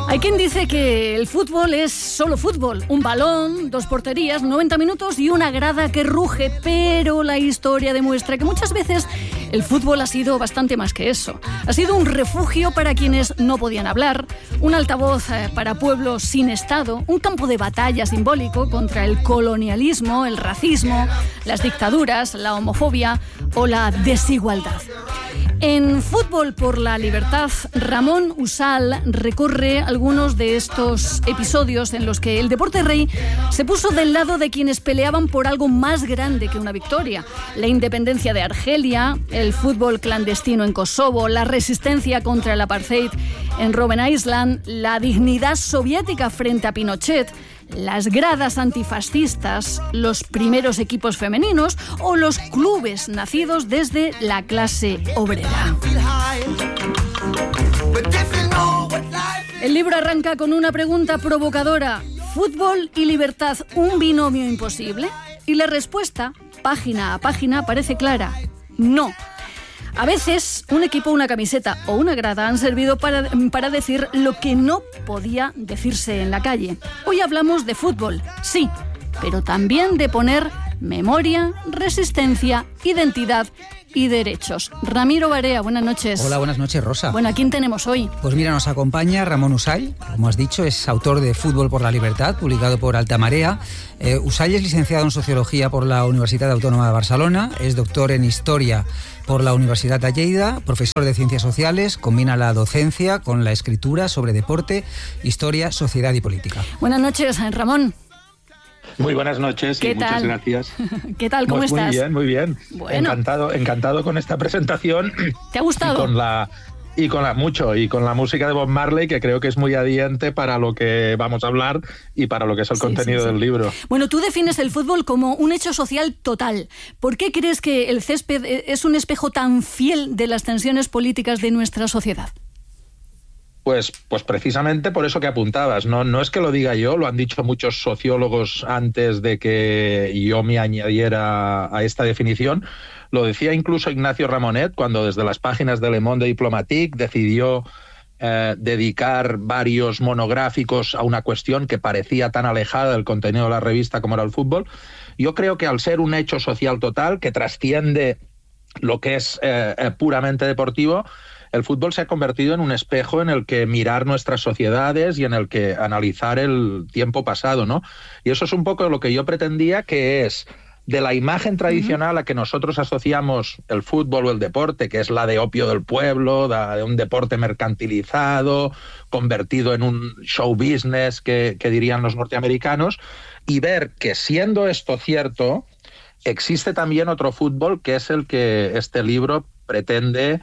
Hay quien dice que el fútbol es solo fútbol, un balón, 2 porterías, 90 minutos y una grada que ruge, pero la historia demuestra que muchas veces el fútbol ha sido bastante más que eso. Ha sido un refugio para quienes no podían hablar, un altavoz para pueblos sin Estado, un campo de batalla simbólico contra el colonialismo, el racismo, las dictaduras, la homofobia o la desigualdad. En Fútbol por la Libertad, Ramón Usal recorre algunos de estos episodios en los que el deporte rey se puso del lado de quienes peleaban por algo más grande que una victoria. La independencia de Argelia, el fútbol clandestino en Kosovo, la resistencia contra el apartheid en Robben Island, la dignidad soviética frente a Pinochet, las gradas antifascistas, los primeros equipos femeninos o los clubes nacidos desde la clase obrera. El libro arranca con una pregunta provocadora: ¿fútbol y libertad un binomio imposible? Y la respuesta, página a página, parece clara: no. A veces, un equipo, una camiseta o una grada han servido para decir lo que no podía decirse en la calle. Hoy hablamos de fútbol, sí, pero también de poner memoria, resistencia, identidad y derechos. Ramiro Barea, buenas noches. Hola, buenas noches, Rosa. Bueno, ¿a quién tenemos hoy? Pues mira, nos acompaña Ramón Usal, como has dicho, es autor de Fútbol por la Libertad, publicado por Alta Marea. Usal es licenciado en Sociología por la Universitat Autónoma de Barcelona, es doctor en Historia por la Universidad de Lleida, profesor de Ciencias Sociales, combina la docencia con la escritura sobre deporte, historia, sociedad y política. Buenas noches, Ramón. Muy buenas noches y muchas gracias. ¿Qué tal? ¿Cómo estás? Muy bien. Bueno. Encantado con esta presentación. ¿Te ha gustado? Y con la música de Bob Marley, que creo que es muy adiente para lo que vamos a hablar y para lo que es el contenido del libro. Bueno, tú defines el fútbol como un hecho social total. ¿Por qué crees que el césped es un espejo tan fiel de las tensiones políticas de nuestra sociedad? Pues precisamente por eso que apuntabas. No es que lo diga yo, lo han dicho muchos sociólogos antes de que yo me añadiera a esta definición. Lo decía incluso Ignacio Ramonet cuando desde las páginas de Le Monde Diplomatique decidió dedicar varios monográficos a una cuestión que parecía tan alejada del contenido de la revista como era el fútbol. Yo creo que al ser un hecho social total que trasciende lo que es puramente deportivo, el fútbol se ha convertido en un espejo en el que mirar nuestras sociedades y en el que analizar el tiempo pasado, ¿no? Y eso es un poco lo que yo pretendía, que es de la imagen tradicional a que nosotros asociamos el fútbol o el deporte, que es la de opio del pueblo, de un deporte mercantilizado, convertido en un show business, que dirían los norteamericanos, y ver que siendo esto cierto, existe también otro fútbol que es el que este libro pretende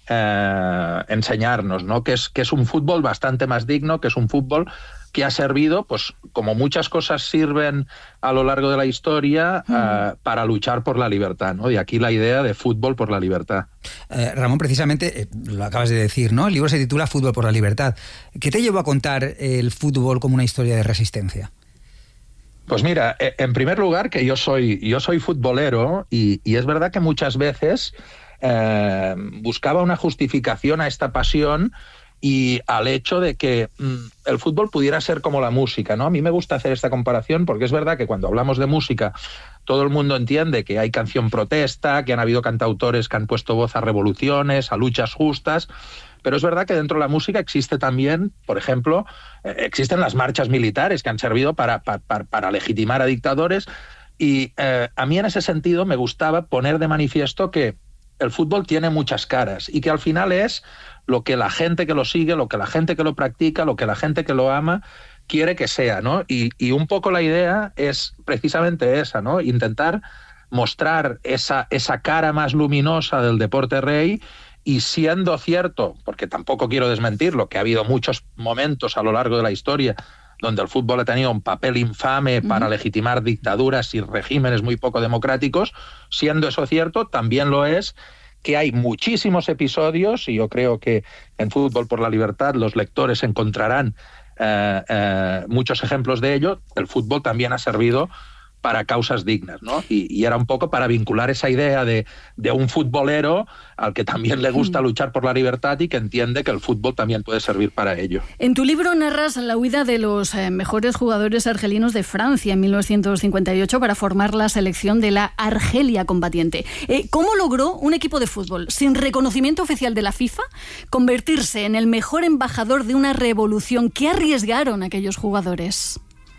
enseñarnos, ¿no? Que es un fútbol bastante más digno, que es un fútbol que ha servido, pues como muchas cosas sirven a lo largo de la historia, para luchar por la libertad, ¿no? Y aquí la idea de Fútbol por la Libertad. Ramón, precisamente, lo acabas de decir, ¿no? El libro se titula Fútbol por la Libertad. ¿Qué te llevó a contar el fútbol como una historia de resistencia? Pues mira, en primer lugar, que yo soy futbolero y es verdad que muchas veces buscaba una justificación a esta pasión y al hecho de que el fútbol pudiera ser como la música, ¿no? A mí me gusta hacer esta comparación porque es verdad que cuando hablamos de música todo el mundo entiende que hay canción protesta, que han habido cantautores que han puesto voz a revoluciones, a luchas justas, pero es verdad que dentro de la música existe también, por ejemplo, existen las marchas militares que han servido para legitimar a dictadores y a mí en ese sentido me gustaba poner de manifiesto que el fútbol tiene muchas caras y que al final es lo que la gente que lo sigue, lo que la gente que lo practica, lo que la gente que lo ama quiere que sea, ¿no? Y un poco la idea es precisamente esa, ¿no? Intentar mostrar esa cara más luminosa del deporte rey y siendo cierto, porque tampoco quiero desmentirlo, que ha habido muchos momentos a lo largo de la historia donde el fútbol ha tenido un papel infame para legitimar dictaduras y regímenes muy poco democráticos, siendo eso cierto, también lo es que hay muchísimos episodios, y yo creo que en Fútbol por la Libertad los lectores encontrarán muchos ejemplos de ello. El fútbol también ha servido para causas dignas, ¿no? Y era un poco para vincular esa idea de un futbolero al que también le gusta luchar por la libertad y que entiende que el fútbol también puede servir para ello. En tu libro narras la huida de los mejores jugadores argelinos de Francia en 1958 para formar la selección de la Argelia combatiente. ¿Cómo logró un equipo de fútbol sin reconocimiento oficial de la FIFA convertirse en el mejor embajador de una revolución? ¿Qué arriesgaron aquellos jugadores?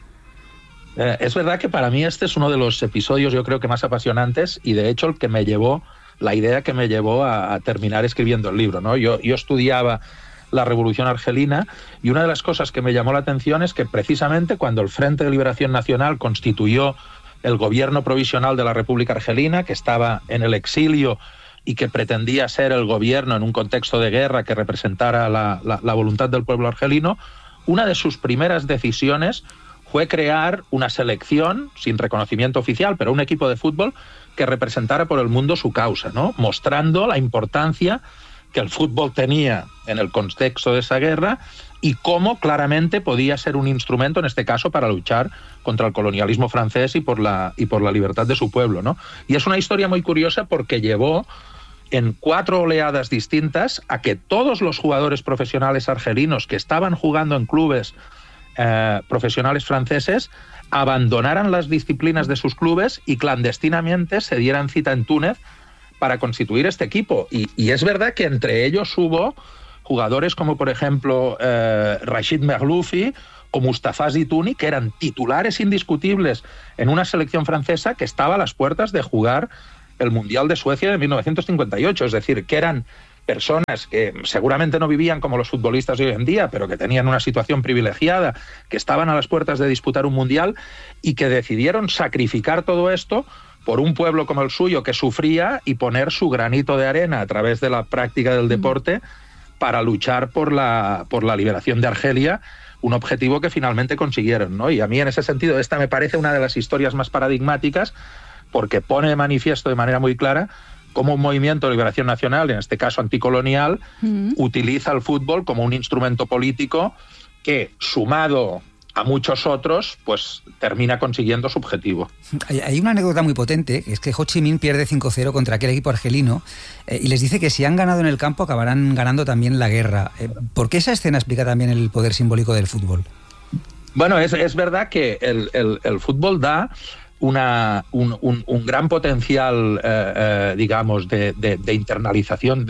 Es verdad que para mí este es uno de los episodios, yo creo que más apasionantes, y de hecho la idea que me llevó a terminar escribiendo el libro, ¿no? Yo estudiaba la Revolución Argelina y una de las cosas que me llamó la atención es que precisamente cuando el Frente de Liberación Nacional constituyó el gobierno provisional de la República Argelina, que estaba en el exilio y que pretendía ser el gobierno en un contexto de guerra que representara la voluntad del pueblo argelino, una de sus primeras decisiones fue crear una selección sin reconocimiento oficial, pero un equipo de fútbol que representara por el mundo su causa, ¿no? Mostrando la importancia que el fútbol tenía en el contexto de esa guerra y cómo claramente podía ser un instrumento, en este caso, para luchar contra el colonialismo francés y por la libertad de su pueblo, ¿no? Y es una historia muy curiosa porque llevó en 4 oleadas distintas a que todos los jugadores profesionales argelinos que estaban jugando en clubes profesionales franceses abandonaran las disciplinas de sus clubes y clandestinamente se dieran cita en Túnez para constituir este equipo. Y es verdad que entre ellos hubo jugadores como, por ejemplo, Rachid Merloufi o Mustafa Zitouni, que eran titulares indiscutibles en una selección francesa que estaba a las puertas de jugar el Mundial de Suecia de 1958. Es decir, que eran personas que seguramente no vivían como los futbolistas de hoy en día, pero que tenían una situación privilegiada, que estaban a las puertas de disputar un mundial y que decidieron sacrificar todo esto por un pueblo como el suyo que sufría y poner su granito de arena a través de la práctica del deporte para luchar por la liberación de Argelia, un objetivo que finalmente consiguieron, ¿no? Y a mí en ese sentido esta me parece una de las historias más paradigmáticas porque pone de manifiesto de manera muy clara cómo un movimiento de liberación nacional, en este caso anticolonial, utiliza el fútbol como un instrumento político que, sumado a muchos otros, pues termina consiguiendo su objetivo. Hay una anécdota muy potente, que es que Ho Chi Minh pierde 5-0 contra aquel equipo argelino y les dice que si han ganado en el campo acabarán ganando también la guerra. ¿Por qué esa escena explica también el poder simbólico del fútbol? Bueno, es verdad que el fútbol da un gran potencial, digamos, de internacionalización,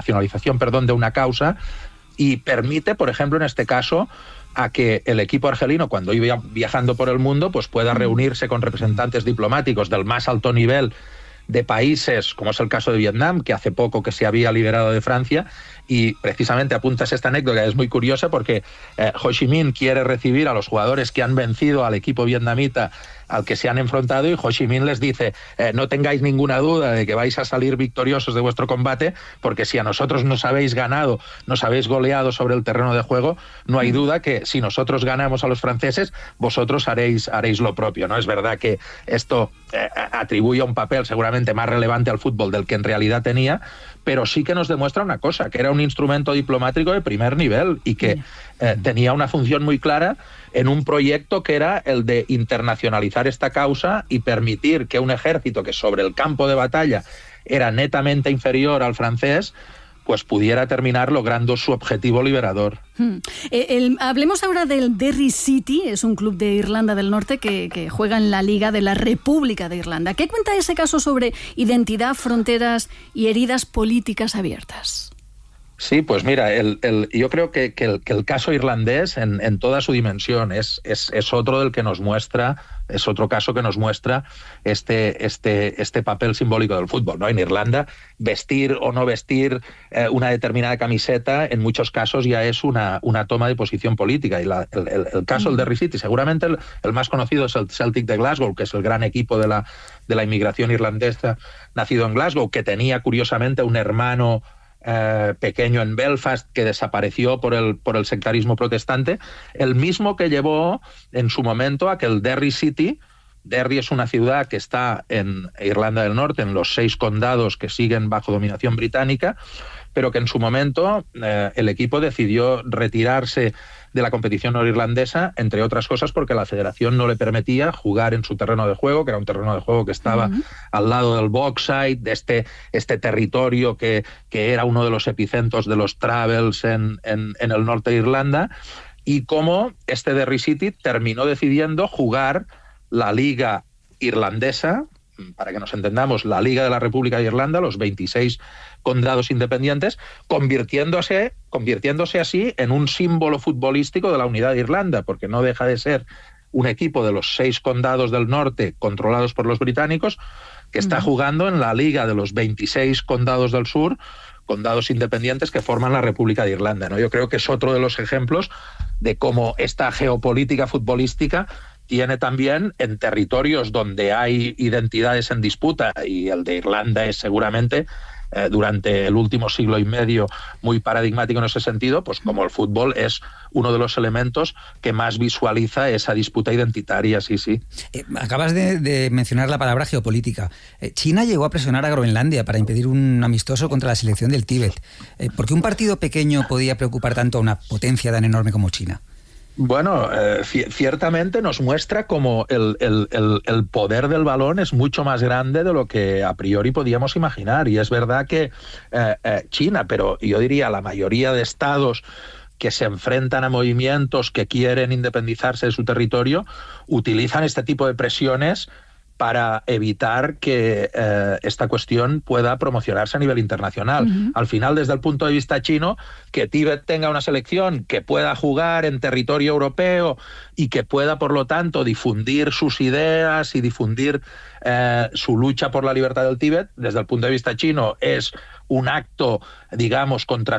de una causa, y permite, por ejemplo, en este caso, a que el equipo argelino, cuando iba viajando por el mundo, pues pueda reunirse con representantes diplomáticos del más alto nivel de países, como es el caso de Vietnam, que hace poco que se había liberado de Francia, y precisamente apuntas esta anécdota, es muy curiosa porque Ho Chi Minh quiere recibir a los jugadores que han vencido al equipo vietnamita al que se han enfrentado, y Ho Chi Minh les dice, no tengáis ninguna duda de que vais a salir victoriosos de vuestro combate, porque si a nosotros nos habéis ganado, nos habéis goleado sobre el terreno de juego, no hay duda que si nosotros ganamos a los franceses, vosotros haréis lo propio, ¿no? Es verdad que esto atribuye un papel seguramente más relevante al fútbol del que en realidad tenía, pero sí que nos demuestra una cosa, que era un instrumento diplomático de primer nivel y que tenía una función muy clara en un proyecto que era el de internacionalizar esta causa y permitir que un ejército que sobre el campo de batalla era netamente inferior al francés, pues pudiera terminar logrando su objetivo liberador. Hablemos ahora del Derry City, es un club de Irlanda del Norte que juega en la Liga de la República de Irlanda. ¿Qué cuenta ese caso sobre identidad, fronteras y heridas políticas abiertas? Sí, pues mira, yo creo que el caso irlandés en toda su dimensión es otro del que nos muestra, es otro caso que nos muestra este papel simbólico del fútbol, ¿no? En Irlanda, vestir o no vestir una determinada camiseta, en muchos casos ya es una toma de posición política. Y el caso del Derry City, seguramente el más conocido es el Celtic de Glasgow, que es el gran equipo de la inmigración irlandesa nacido en Glasgow, que tenía curiosamente un hermano pequeño en Belfast que desapareció por el sectarismo protestante, el mismo que llevó en su momento a que el Derry City, Derry es una ciudad que está en Irlanda del Norte, en los 6 condados que siguen bajo dominación británica, pero que en su momento el equipo decidió retirarse de la competición norirlandesa, entre otras cosas porque la federación no le permitía jugar en su terreno de juego, que era un terreno de juego que estaba al lado del Bogside, de este territorio que era uno de los epicentros de los Travels en el norte de Irlanda, y cómo este Derry City terminó decidiendo jugar la Liga Irlandesa, para que nos entendamos, la Liga de la República de Irlanda, los 26 condados independientes, convirtiéndose así en un símbolo futbolístico de la unidad de Irlanda, porque no deja de ser un equipo de los 6 condados del norte controlados por los británicos que está jugando en la Liga de los 26 condados del sur, condados independientes que forman la República de Irlanda, ¿no? Yo creo que es otro de los ejemplos de cómo esta geopolítica futbolística tiene también en territorios donde hay identidades en disputa, y el de Irlanda es seguramente durante el último siglo y medio muy paradigmático en ese sentido, pues como el fútbol es uno de los elementos que más visualiza esa disputa identitaria, sí. Acabas de mencionar la palabra geopolítica. China llegó a presionar a Groenlandia para impedir un amistoso contra la selección del Tíbet. ¿Por qué un partido pequeño podía preocupar tanto a una potencia tan enorme como China? Bueno, ciertamente nos muestra cómo el poder del balón es mucho más grande de lo que a priori podíamos imaginar. Y es verdad que China, pero yo diría la mayoría de estados que se enfrentan a movimientos que quieren independizarse de su territorio, utilizan este tipo de presiones para evitar que esta cuestión pueda promocionarse a nivel internacional. Al final, desde el punto de vista chino, que Tíbet tenga una selección que pueda jugar en territorio europeo y que pueda, por lo tanto, difundir sus ideas y difundir su lucha por la libertad del Tíbet, desde el punto de vista chino, es un acto, digamos, contra